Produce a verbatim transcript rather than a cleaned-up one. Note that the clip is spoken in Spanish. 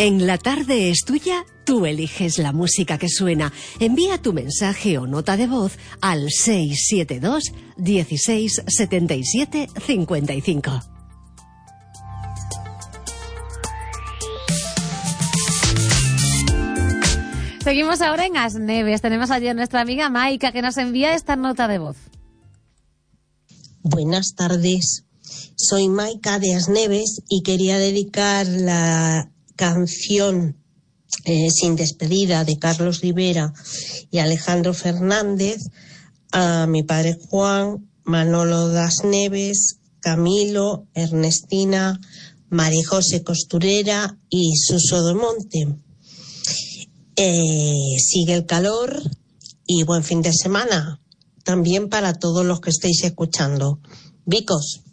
En La Tarde es Tuya, tú eliges la música que suena. Envía tu mensaje o nota de voz al seis siete dos, dieciséis, setenta y siete, cincuenta y cinco. Seguimos ahora en Asneves. Tenemos allí a nuestra amiga Maika que nos envía esta nota de voz. Buenas tardes. Soy Maika de Asneves y quería dedicar la canción eh, Sin despedida de Carlos Rivera y Alejandro Fernández a mi padre Juan, Manolo das Neves, Camilo, Ernestina, María José Costurera y Suso do Monte. Eh, sigue el calor y buen fin de semana también para todos los que estéis escuchando. Vicos.